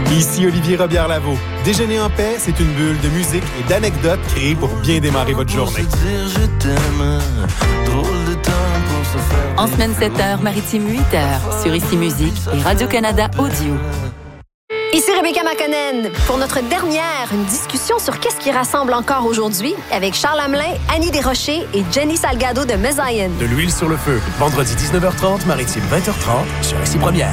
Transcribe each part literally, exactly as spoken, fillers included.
Ici Olivier Robillard-Lavaux. Déjeuner en paix, c'est une bulle de musique et d'anecdotes créées pour bien démarrer votre journée. En semaine sept heures, maritime huit heures, sur Ici Musique et Radio-Canada Audio. Ici Rebecca McConnell pour notre dernière, une discussion sur qu'est-ce qui rassemble encore aujourd'hui avec Charles Hamelin, Annie Desrochers et Jenny Salgado de Mezzayen. De l'huile sur le feu, vendredi dix-neuf heures trente, maritime vingt heures trente, sur Ici Première.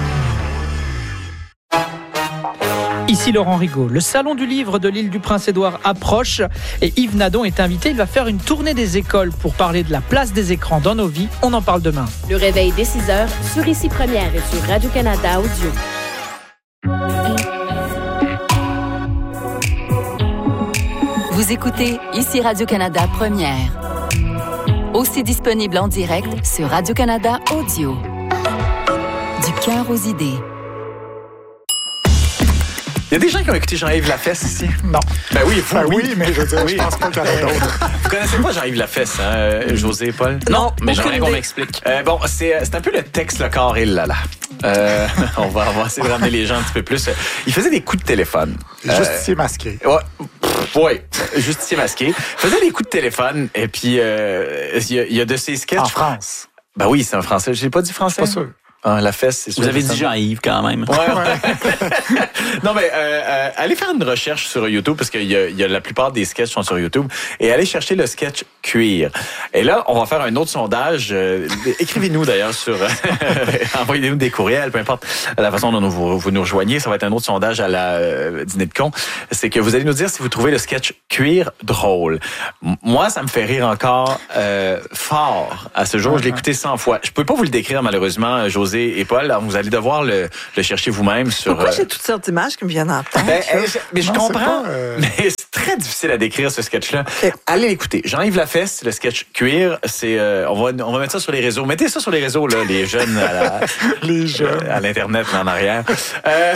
Ici Laurent Rigaud. Le Salon du livre de l'île du Prince-Édouard approche et Yves Nadon est invité. Il va faire une tournée des écoles pour parler de la place des écrans dans nos vies. On en parle demain. Le réveil dès six heures sur Ici Première et sur Radio-Canada Audio. Vous écoutez Ici Radio-Canada Première. Aussi disponible en direct sur Radio-Canada Audio. Du cœur aux idées. Il y a des gens qui ont écouté Jean-Yves Lafesse ici? Non. Ben oui, vous, ben oui. oui, mais je veux dire, oui. Je pense pas qu'il y en a d'autres. Vous connaissez pas Jean-Yves Lafesse, hein, José et Paul? Non, mais j'aimerais qu'on m'explique. Euh, bon, c'est, c'est un peu le texte, le corps et le lala. Euh, on, va, on va essayer de ramener les gens un petit peu plus. Il faisait des coups de téléphone. Justicier euh, masqué. Ouais. Oui, justicier masqué. Il faisait des coups de téléphone et puis euh, il, y a, il y a de ces sketchs. En France. Ben oui, c'est en français. J'ai pas dit français? Pas sûr. Ah, la fesse, c'est sûr. Vous avez dit Jean-Yves quand même. Ouais, ouais. Non, mais euh, euh, allez faire une recherche sur YouTube parce qu'il y a, il y a la plupart des sketchs sont sur YouTube et allez chercher le sketch cuir. Et là, on va faire un autre sondage. Euh, écrivez-nous d'ailleurs sur, euh, envoyez-nous des courriels, peu importe la façon dont vous, vous nous rejoignez. Ça va être un autre sondage à la euh, dîner de con. C'est que vous allez nous dire si vous trouvez le sketch cuir drôle. M- moi, ça me fait rire encore euh, fort à ce jour. Je l'ai écouté cent fois. Je peux pas vous le décrire malheureusement, José et Paul. Alors, vous allez devoir le, le chercher vous-même sur... Pourquoi euh... j'ai toutes sortes d'images qui me viennent en tête? Ben, euh, mais je non, comprends, pas, euh... mais c'est très difficile à décrire ce sketch-là. Okay. Allez l'écouter. Jean-Yves Lafesse, le sketch cuir, c'est... Euh, on, va, on va mettre ça sur les réseaux. Mettez ça sur les réseaux, là, les jeunes à la, les jeunes. Euh, à l'Internet, là, en arrière. Euh,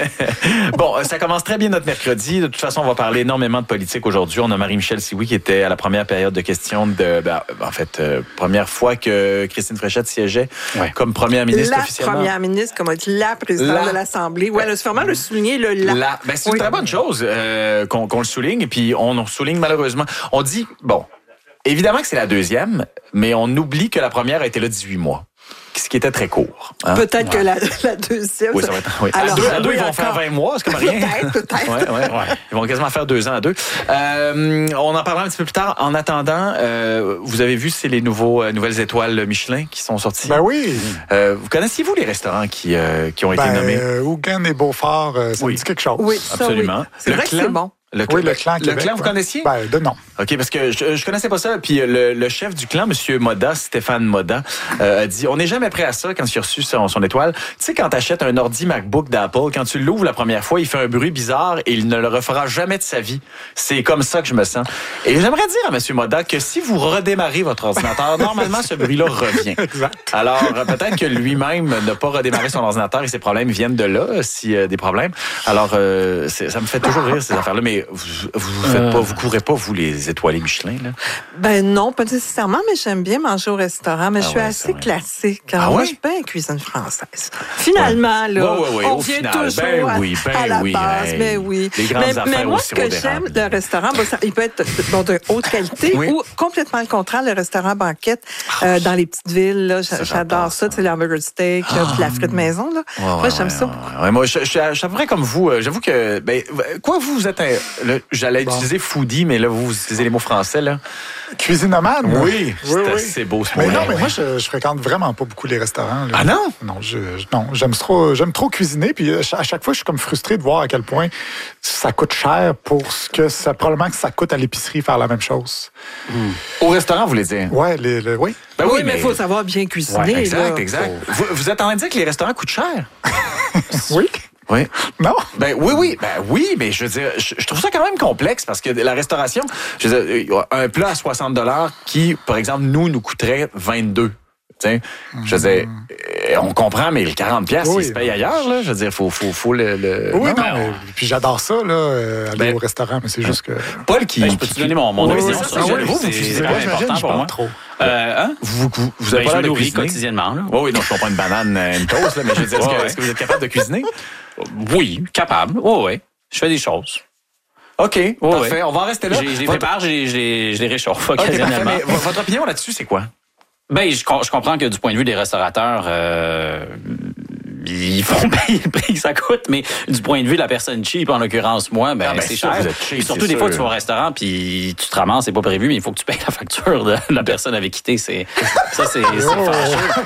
bon, ça commence très bien notre mercredi. De toute façon, on va parler énormément de politique aujourd'hui. On a Marie-Michel Sioui qui était à la première période de questions de... Ben, en fait, euh, première fois que Christine Fréchette siégeait ouais. comme première ministre la officiellement. Première ministre, comme a dit la présidente la... de l'Assemblée. Oui, elle a sûrement le souligner, le la. la... Ben, c'est oui. une très bonne chose euh, qu'on, qu'on le souligne. Et puis, on souligne malheureusement. On dit, bon, évidemment que c'est la deuxième, mais on oublie que la première a été là dix-huit mois. Ce qui était très court. Hein? Peut-être ouais. que la, la deuxième... Oui, ça va être... Oui. Alors, à deux, à deux ils vont encore... faire vingt mois, c'est comme rien. Peut-être, peut-être. Ouais, ouais, ouais. Ils vont quasiment faire deux ans à deux. Euh, on en parlera un petit peu plus tard. En attendant, euh, vous avez vu, c'est les nouveaux, euh, nouvelles étoiles Michelin qui sont sorties. Ben oui. Euh, vous connaissiez-vous les restaurants qui, euh, qui ont ben, été nommés? Euh, Hougan et Beaufort, euh, ça oui. me dit quelque chose. Oui, absolument. Ça, oui. C'est le vrai clan, que c'est bon. Le, oui, le clan Québec. Le clan, vous ouais. connaissiez? Ben, de non. OK, parce que je, je connaissais pas ça. Puis le, le chef du clan, M. Moda, Stéphane Moda, euh, a dit, on n'est jamais prêt à ça quand il a reçu son, son étoile. Tu sais, quand tu achètes un ordi MacBook d'Apple, quand tu l'ouvres la première fois, il fait un bruit bizarre et il ne le refera jamais de sa vie. C'est comme ça que je me sens. Et j'aimerais dire à M. Moda que si vous redémarrez votre ordinateur, normalement, ce bruit-là revient. Exact. Alors, peut-être que lui-même n'a pas redémarré son ordinateur et ses problèmes viennent de là, si euh, des problèmes. Alors, euh, c'est, ça me fait toujours rire, ces affaires-là. Mais vous, vous, vous faites pas, vous courez pas, vous, les étoilés Michelin, là? Ben non, pas nécessairement, mais j'aime bien manger au restaurant. Mais ah je suis ouais, assez classique. Ah moi, ouais? je suis bien cuisine française. Finalement, ouais. là, ouais, ouais, ouais, on au vient final. toujours ben oui, ben à la oui, base. hey. Mais oui. Les grandes mais, affaires mais moi, au ce sirop que d'érable. j'aime, le restaurant, bon, ça, il peut être bon, de haute qualité oui. ou complètement le contraire, le restaurant banquette euh, dans les petites villes. Là, ça, j'adore ça, tu sais, l'hamburger steak, ah. là, puis la frite maison. Là. Ouais, moi, ouais, j'aime ouais, ça. Ouais, ouais. Moi, je, je, je suis à peu près comme vous. J'avoue que, ben, quoi, vous, vous êtes un, là, j'allais bon. utiliser foodie, mais là, vous, vous utilisez les mots français, là. Cuisinomane? Oui, oui, c'est, oui. c'est beau ce mot. Mais mot-là, non, mais ouais. moi, je, je fréquente vraiment pas beaucoup les restaurants. Là. Ah non? Non, je, non j'aime, trop, j'aime trop cuisiner, puis à chaque fois, je suis comme frustré de voir à quel point ça coûte cher pour ce que ça, probablement que ça coûte à l'épicerie faire la même chose. Mmh. Au restaurant, vous voulez dire? Ouais, les, les, oui. Ben oui, oui, mais il faut savoir bien cuisiner. Ouais, exact, là. exact. Vous, vous êtes en train de dire que les restaurants coûtent cher? Oui. Oui. Non? Ben oui, oui, ben oui, mais je veux dire, je, je trouve ça quand même complexe parce que la restauration, je veux dire, un plat à soixante dollars qui, par exemple, nous, nous coûterait vingt-deux. T'sais, je veux dire, on comprend, mais le quarante piastres, oui, il se paye ailleurs, là. Je veux dire, il faut, faut, faut le, le... Oui, non, non, mais, puis j'adore ça, là, aller ben, au restaurant, mais c'est juste que... Paul qui... Ben, je peux te donner mon, mon oui, opinion c'est sur ça? Oui, c'est, c'est, c'est, c'est important pour moi. Trop. Euh, hein? Vous, vous, vous avez Ben, pas je l'air de nourris cuisiner? quotidiennement. Là. Oui, oui, non, je comprends une banane, une toast, là, mais je veux dire, est-ce, Ouais, que, ouais. est-ce que vous êtes capable de cuisiner? Oui, capable. Oui, oui. Je fais des choses. OK, Oh, parfait. ouais. On va en rester là. Je, je les Votre- prépare, je les, je les, je les réchauffe OK, parfait, occasionnellement. mais v- votre opinion là-dessus, c'est quoi? Ben, je, com- je comprends que du point de vue des restaurateurs, euh, ils font payer le prix que ça coûte, mais du point de vue de la personne cheap, en l'occurrence, moi, ben, Ah, ben, c'est sûr, cher. vous êtes cheap, Puis surtout, c'est des fois, sûr. tu vas au restaurant, puis tu te ramasses, c'est pas prévu, mais il faut que tu payes la facture de la personne avec qui t'es. C'est, ça, c'est, c'est fâcheux.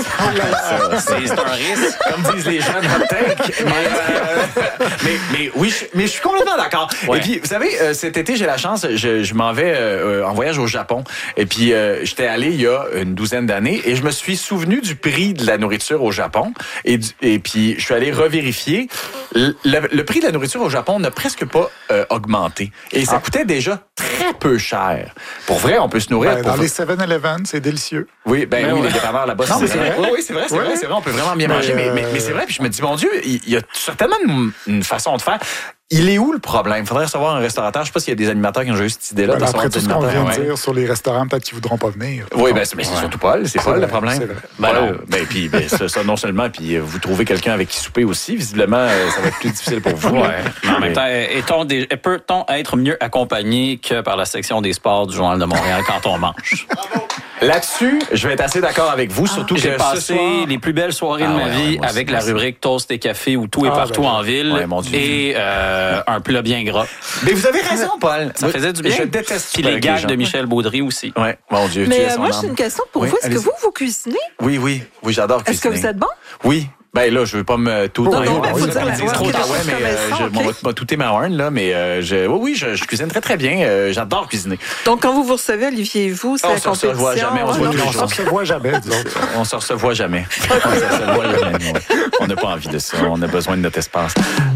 Ça, c'est, c'est un risque. Comme disent les jeunes hot take. Mais, euh, mais, mais oui, je, mais je suis complètement d'accord. Ouais. Et puis, vous savez, euh, cet été, j'ai la chance, je, je m'en vais euh, en voyage au Japon. Et puis, euh, j'étais allé il y a une douzaine d'années et je me suis souvenu du prix de la nourriture au Japon. Et, du- et puis, je suis allé revérifier. Le, le- le prix de la nourriture au Japon n'a presque pas euh, augmenté. Et ça coûtait déjà très peu cher. Pour vrai, on peut se nourrir. Ben, pour dans vrai. les seven eleven, c'est délicieux. Oui, ben Mais oui, ouais. les dépanneurs là-bas, Non, mais c'est c'est vrai. vrai. Oui, oui, c'est vrai, c'est Ouais. vrai, c'est vrai. On peut vraiment bien Mais, manger, mais, mais, euh, mais c'est vrai. Puis je me dis, mon Dieu, il il y a certainement une, une façon de faire. Il est où le problème? Il faudrait recevoir un restaurateur. Je sais pas s'il y a des animateurs qui ont eu cette idée-là. Ben, de recevoir après tout des ce qu'on vient animateurs. de Ouais. dire sur les restaurants, peut-être qu'ils voudront pas venir. Oui, ben, c'est, mais c'est Ouais. surtout Paul. C'est C'est Paul le vrai, problème. c'est vrai. Ben, Ben Paul, non. ben, puis, ben, ça, ça, non seulement, puis euh, vous trouvez quelqu'un avec qui souper aussi. Visiblement, euh, ça va être plus difficile pour vous. Ouais. Mais en même temps, est-on des- peut-on être mieux accompagné que par la section des sports du Journal de Montréal quand on mange? Là-dessus, je vais être assez d'accord avec vous, surtout que J'ai ce passé soir... les plus belles soirées Ah de ma ouais, vie ouais, moi aussi, avec moi la aussi. rubrique Toast et café où tout est Ah, partout ben, en ville ouais, mon Dieu. et euh, un plat bien gras. Mais vous avez raison, Paul. Ça faisait du bien. Je déteste Puis souper les avec gags gens. de Michel Baudry aussi. Ouais, mon Dieu. tu Mais es euh, son moi, âme. j'ai une question pour Oui, vous. Est-ce que allez-y. vous, vous cuisinez? Oui, oui, oui, j'adore Est-ce que cuisiner. vous êtes bon? Oui. Ben là, je veux pas me tout Non, non, oui, mais oui, faut je dire vais la pas dire vraie trop tard, ouais, connaissance, mais euh, je ok. m'en vais touter ma horn, là, mais euh, je, oui, oui, je, je cuisine très, très bien. Euh, j'adore cuisiner. Donc, quand vous vous recevez, Olivier et vous, c'est On la se revoit compétition. jamais, on se Ah, voit non, tous les On jours. ne se voit jamais, disons. On se recevoit jamais. On se recevoit jamais. nous. On n'a pas envie de ça. On a besoin de notre espace.